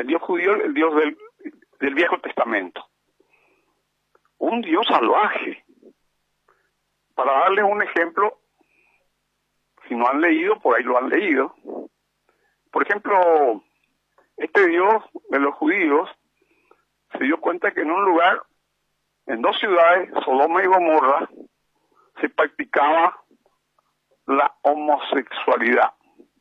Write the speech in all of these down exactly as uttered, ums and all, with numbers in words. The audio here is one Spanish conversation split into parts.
El Dios judío, el Dios del, del Viejo Testamento. Un Dios salvaje. Para darles un ejemplo, si no han leído, por ahí lo han leído. Por ejemplo, este Dios de los judíos se dio cuenta que en un lugar, en dos ciudades, Sodoma y Gomorra, se practicaba la homosexualidad.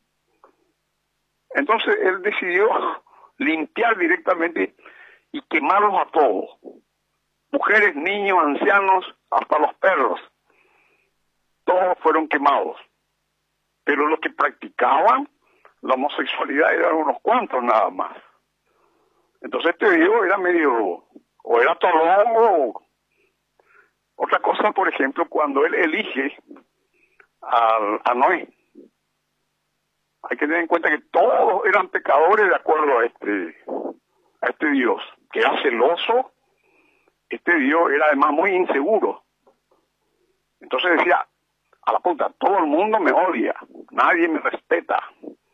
Entonces él decidió limpiar directamente y quemarlos a todos. Mujeres, niños, ancianos, hasta los perros. Todos fueron quemados. Pero los que practicaban la homosexualidad eran unos cuantos nada más. Entonces este Dios era medio, o era tolongo. Otra cosa, por ejemplo, cuando él elige a, a Noé. Hay que tener en cuenta que todos eran pecadores de acuerdo a este, a este Dios, que era celoso. Este Dios era además muy inseguro. Entonces decía, a la puta, todo el mundo me odia, nadie me respeta.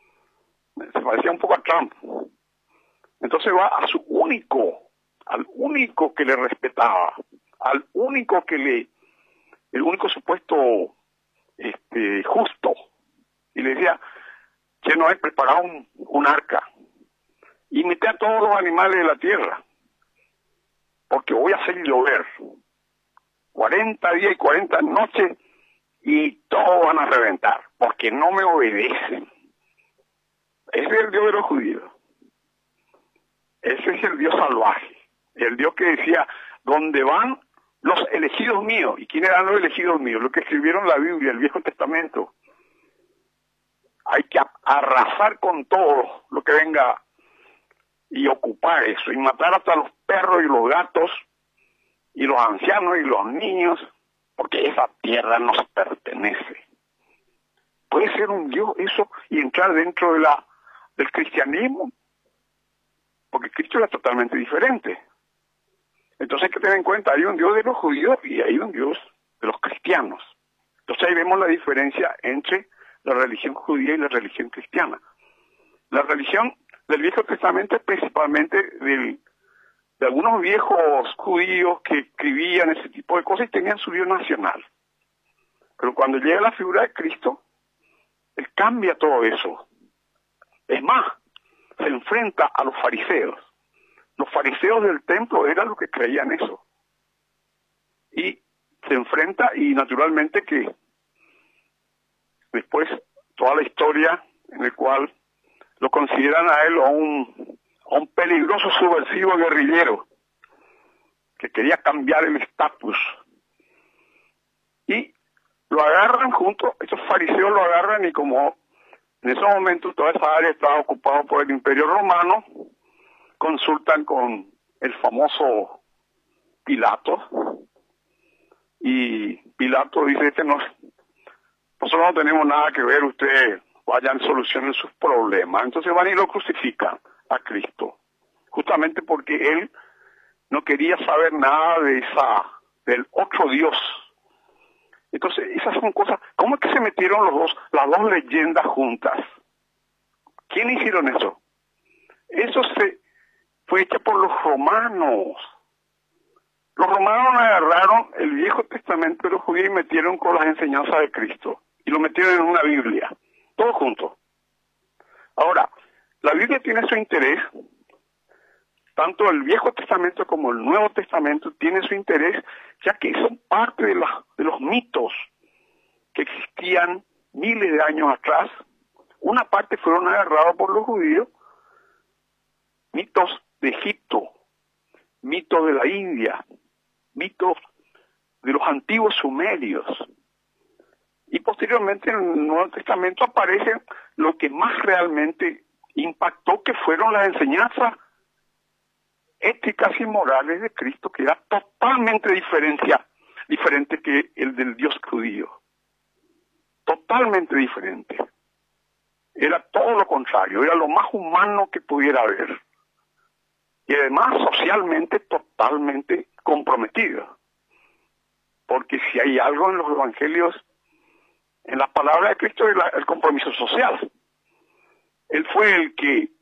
Se parecía un poco a Trump. Entonces va a su único, al único que le respetaba, al único que le, el único supuesto este, justo, y le decía, que no he preparado un, un arca, y mete a todos los animales de la tierra, porque voy a hacer llover, cuarenta días y cuarenta noches, y todos van a reventar, porque no me obedecen. Ese es el Dios de los judíos. Ese es el Dios salvaje. El Dios que decía, ¿dónde van los elegidos míos? ¿Y quiénes eran los elegidos míos? Los que escribieron la Biblia, el Viejo Testamento. Hay que arrasar con todo lo que venga y ocupar eso, y matar hasta los perros y los gatos, y los ancianos y los niños, porque esa tierra nos pertenece. ¿Puede ser un Dios eso y entrar dentro de la del cristianismo? Porque Cristo era totalmente diferente. Entonces hay que tener en cuenta, hay un Dios de los judíos y hay un Dios de los cristianos. Entonces ahí vemos la diferencia entre la religión judía y la religión cristiana. La religión del Viejo Testamento es principalmente del, de algunos viejos judíos que escribían ese tipo de cosas y tenían su Dios nacional. Pero cuando llega la figura de Cristo, Él cambia todo eso. Es más, se enfrenta a los fariseos. Los fariseos del templo eran los que creían eso. Y se enfrenta, y naturalmente que después toda la historia en la cual lo consideran a él a un, a un peligroso subversivo guerrillero que quería cambiar el estatus. Y lo agarran junto, estos fariseos lo agarran, y como en esos momentos toda esa área estaba ocupada por el Imperio Romano, consultan con el famoso Pilato, y Pilato dice que nos, nosotros no tenemos nada que ver, ustedes vayan, solucionen sus problemas. Entonces van y lo crucifican a Cristo, justamente porque él no quería saber nada de esa, del otro Dios. Entonces esas son cosas, ¿cómo es que se metieron los dos, las dos leyendas juntas? ¿Quién hicieron eso? Eso se fue hecho por los romanos. Los romanos agarraron el Viejo Testamento de los judíos y metieron con las enseñanzas de Cristo. Y lo metieron en una Biblia. Todo junto. Ahora, la Biblia tiene su interés. Tanto el Viejo Testamento como el Nuevo Testamento tienen su interés, ya que son parte de, la, de los mitos que existían miles de años atrás. Una parte fueron agarrados por los judíos, mitos de Egipto, mitos de la India, mitos de los antiguos sumerios. Y posteriormente en el Nuevo Testamento aparecen lo que más realmente impactó, que fueron las enseñanzas éticas y morales de Cristo, que era totalmente diferencia, diferente que el del Dios judío. Totalmente diferente. Era todo lo contrario, era lo más humano que pudiera haber. Y además socialmente totalmente comprometido. Porque si hay algo en los evangelios, en las palabras de Cristo, es la, el compromiso social. Él fue el que